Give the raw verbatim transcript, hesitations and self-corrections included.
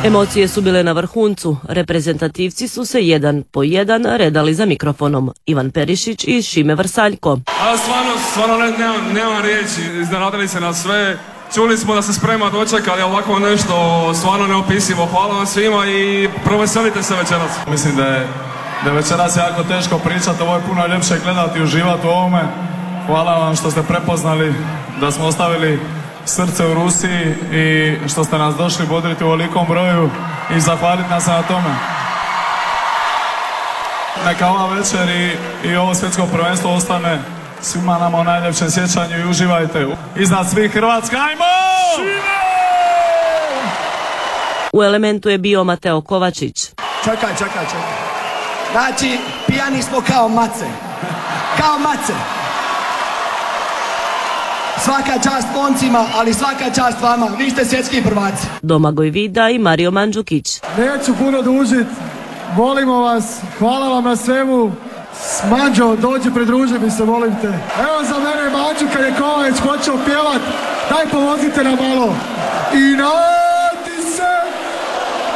Emocije su bile na vrhuncu. Reprezentativci su se jedan po jedan redali za mikrofonom. Ivan Perišić i Šime Vrsaljko. A stvarno, stvarno ne, nemam, nemam riječi. Iznenadili se nas sve. Čuli smo da se sprema dočekali ovako nešto stvarno neopisivo. Hvala vam svima i proveselite se večeras. Mislim da je, da je večeras jako teško pričati, ovo je puno ljepše gledati i uživati u ovome. Hvala vam što ste prepoznali da smo ostavili srce u Rusiji i što ste nas došli bodriti u ovolikom broju i zahvaliti nas na tome. Neka ova večer i, i ovo svjetsko prvenstvo ostane svima nama u najljepšem sjećanju i uživajte. Iznad svih Hrvatska, ajmo! U elementu je bio Mateo Kovačić. Čekaj, čekaj, čekaj. Znači, pijani smo kao mace. Kao mace. Svaka čast momcima, ali svaka čast vama. Vi ste svjetski prvaci. Domagoj Vida i Mario Mandžukić. Neću puno dužit. Volimo vas. Hvala vam na svemu. Manđo, dođi, pridruži mi se, molim te. Evo za mene Manđu kad je Kovač počeo pjevat. Daj pomozite nam malo. I no!